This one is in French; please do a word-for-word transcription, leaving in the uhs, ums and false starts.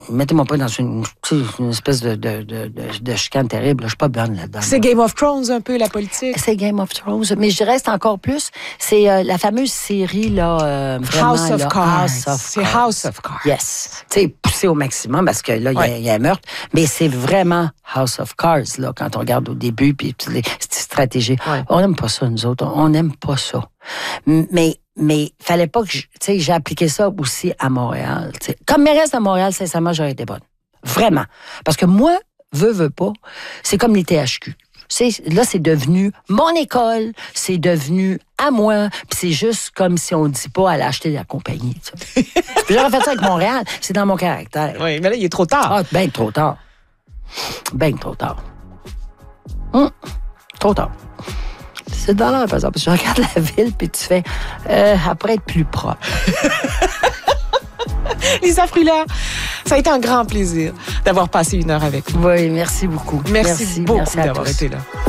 mettez-moi pas dans une, une espèce de, de, de, de, de chicane terrible. Je suis pas bonne là-dedans. C'est Game of Thrones, un peu, la politique. C'est Game of Thrones. Mais je reste encore plus. C'est euh, la fameuse série, là, euh, vraiment, House of là, Cards. House of C'est Cards. House of Cards. Yes. Tu sais, poussé au maximum parce que là, il Ouais. y, y a un meurtre. Mais c'est vraiment House of Cards, là, quand on regarde au début, puis toutes les petites stratégies. Ouais. On n'aime pas ça, nous autres. On n'aime pas ça. Mais, mais, fallait pas que, je- tu sais, j'ai appliqué ça aussi à Montréal. T'sais. Comme mairesse de Montréal, sincèrement, j'aurais été bonne. Vraiment. Parce que moi, veux, veux pas, c'est comme les T H Q. C'est, là, c'est devenu mon école, c'est devenu à moi, puis c'est juste comme si on dit pas aller acheter de la compagnie. tu sais. Puis j'aurais fait ça avec Montréal, c'est dans mon caractère. Oui, mais là, il est trop tard. Ah, ben trop tard. Ben trop tard. Hum, trop tard. C'est dans l'air, par exemple. Tu regardes la ville, puis tu fais, euh, après être plus propre. Lisa Fruland, ça a été un grand plaisir d'avoir passé une heure avec vous. Oui, merci beaucoup. Merci, beaucoup merci à d'avoir tous. été là.